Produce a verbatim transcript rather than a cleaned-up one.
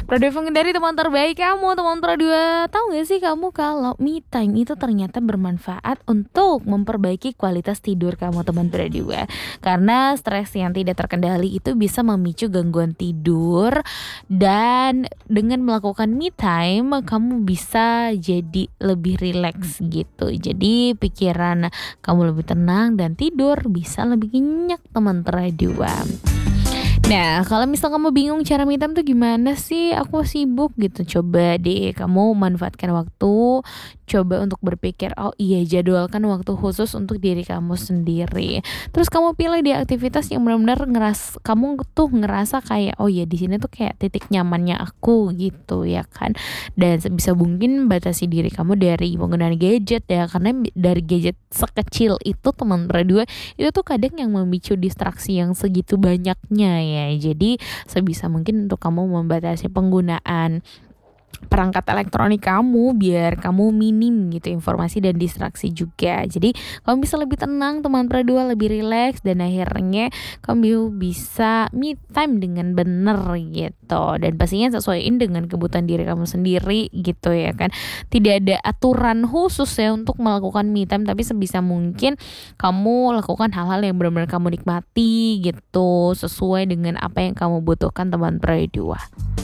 Prodeo menghindari teman terbaik kamu, teman Prodeo. Tahu nggak sih kamu kalau me time itu ternyata bermanfaat untuk memperbaiki kualitas tidur kamu, teman Prodeo. Karena stres yang tidak terkendali itu bisa memicu gangguan tidur, dan dengan melakukan me time kamu bisa jadi lebih rileks gitu. Jadi pikiran kamu lebih tenang dan tidur bisa lebih nyenyak, teman Prodeo. Nah, kalau misal kamu bingung cara me time tuh gimana sih, aku sibuk gitu, coba deh kamu manfaatkan waktu, coba untuk berpikir, oh iya jadwalkan waktu khusus untuk diri kamu sendiri. Terus kamu pilih di aktivitas yang benar-benar ngeras kamu tuh ngerasa kayak, oh ya di sini tuh kayak titik nyamannya aku gitu ya kan. Dan sebisa mungkin batasi diri kamu dari penggunaan gadget ya, karena dari gadget sekecil itu, teman Prodeo, itu tuh kadang yang memicu distraksi yang segitu banyaknya ya. Jadi sebisa mungkin untuk kamu membatasi penggunaan perangkat elektronik kamu biar kamu minim gitu informasi dan distraksi juga. Jadi kamu bisa lebih tenang, teman Prodeo, lebih rileks, dan akhirnya kamu bisa me time dengan bener gitu. Dan pastinya sesuaiin dengan kebutuhan diri kamu sendiri gitu ya kan. Tidak ada aturan khusus ya untuk melakukan me time, tapi sebisa mungkin kamu lakukan hal-hal yang benar-benar kamu nikmati gitu, sesuai dengan apa yang kamu butuhkan, teman Prodeo.